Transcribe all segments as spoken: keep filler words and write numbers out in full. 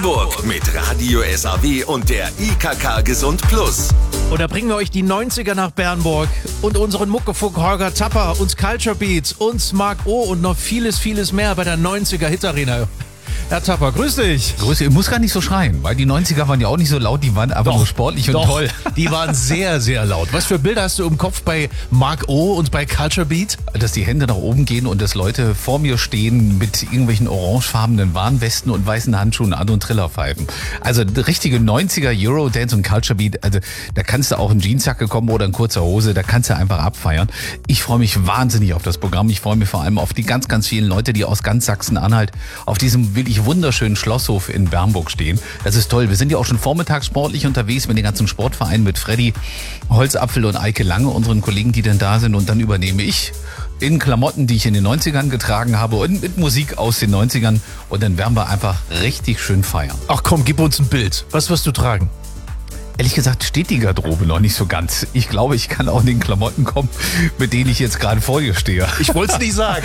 Burg mit Radio S A W und der I K K Gesund Plus. Und da bringen wir euch die neunziger nach Bernburg und unseren Muckefuck Holger Tapper, uns Culture Beats, uns Mark O. und noch vieles, vieles mehr bei der neunziger Hitarena. Herr Tapper, grüß dich. Grüß dich. Ich muss gar nicht so schreien, weil die neunziger waren ja auch nicht so laut, die waren aber Doch, nur sportlich und doch, toll. Die waren sehr, sehr laut. Was für Bilder hast du im Kopf bei Mark O. und bei Culture Beat? Dass die Hände nach oben gehen und dass Leute vor mir stehen mit irgendwelchen orangefarbenen Warnwesten und weißen Handschuhen an und Trillerpfeifen. Also richtige neunziger Eurodance und Culture Beat, also da kannst du auch in Jeansjacke kommen oder in kurzer Hose, da kannst du einfach abfeiern. Ich freue mich wahnsinnig auf das Programm. Ich freue mich vor allem auf die ganz, ganz vielen Leute, die aus ganz Sachsen-Anhalt auf diesem wirklich wunderschönen Schlosshof in Bernburg stehen. Das ist toll. Wir sind ja auch schon vormittags sportlich unterwegs mit den ganzen Sportvereinen, mit Freddy Holzapfel und Eike Lange, unseren Kollegen, die denn da sind. Und dann übernehme ich in Klamotten, die ich in den neunzigern getragen habe und mit Musik aus den neunzigern. Und dann werden wir einfach richtig schön feiern. Ach komm, gib uns ein Bild. Was wirst du tragen? Ehrlich gesagt steht die Garderobe noch nicht so ganz. Ich glaube, ich kann auch in den Klamotten kommen, mit denen ich jetzt gerade vor dir stehe. Ich wollte es nicht sagen.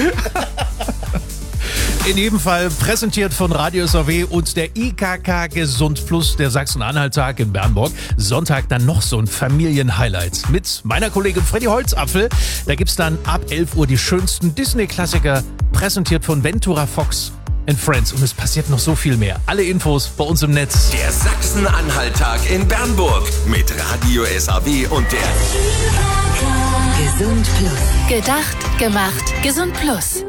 In jedem Fall präsentiert von Radio S A W und der I K K Gesund Plus, der Sachsen-Anhalt-Tag in Bernburg. Sonntag dann noch so ein Familienhighlight mit meiner Kollegin Freddy Holzapfel. Da gibt's dann ab elf Uhr die schönsten Disney-Klassiker, präsentiert von Ventura Fox and Friends. Und es passiert noch so viel mehr. Alle Infos bei uns im Netz. Der Sachsen-Anhalt-Tag in Bernburg mit Radio S A W und der Gesund Plus. Gedacht, gemacht, Gesund Plus.